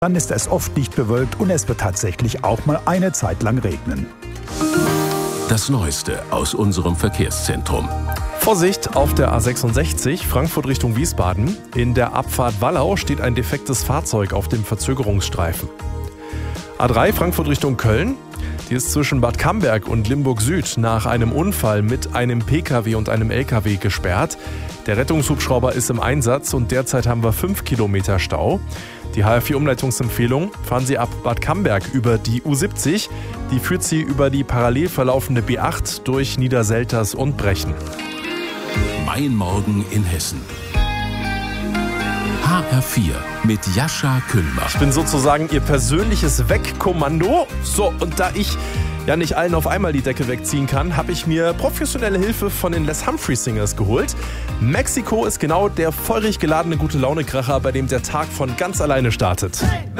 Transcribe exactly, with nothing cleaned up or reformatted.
Dann ist es oft nicht bewölkt und es wird tatsächlich auch mal eine Zeit lang regnen. Das Neueste aus unserem Verkehrszentrum. Vorsicht auf der A sechsundsechzig, Frankfurt Richtung Wiesbaden. In der Abfahrt Wallau steht ein defektes Fahrzeug auf dem Verzögerungsstreifen. A drei, Frankfurt Richtung Köln. Die ist zwischen Bad Camberg und Limburg Süd nach einem Unfall mit einem Pkw und einem Lkw gesperrt. Der Rettungshubschrauber ist im Einsatz und derzeit haben wir fünf Kilometer Stau. Die H R vier Umleitungsempfehlung: fahren Sie ab Bad Camberg über die U siebzig. Die führt Sie über die parallel verlaufende B acht durch Niederselters und Brechen. Mein Morgen in Hessen. H R vier mit Jascha Kühlmach. Ich bin sozusagen Ihr persönliches Wegkommando. So, und da ich ja nicht allen auf einmal die Decke wegziehen kann, habe ich mir professionelle Hilfe von den Les Humphreys Singers geholt. Mexiko ist genau der feurig geladene Gute-Laune-Kracher, bei dem der Tag von ganz alleine startet.